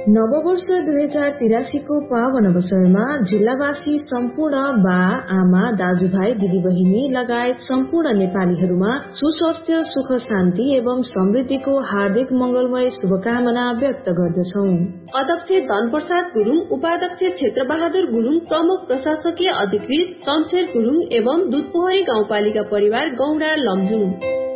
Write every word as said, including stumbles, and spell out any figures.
नववर्ष दुई हजार तिरासी को पावन अवसरमा जिल्लावासी सम्पूर्ण बा आमा दाजुभाइ दिदीबहिनी लगायत सम्पूर्ण नेपालीहरूमा सुस्वास्थ्य सुख शान्ति एवं समृद्धिको हार्दिक मंगलमय शुभकामना व्यक्त गर्दछौं। अध्यक्ष धनप्रसाद गुरुङ, उपाध्यक्ष क्षेत्र बहादुर गुरुङ, प्रमुख प्रशासकीय अधिकृत शमशेर गुरुङ एवं दुधपोखरी गाउँपालिका परिवार गौडा लमजुङ।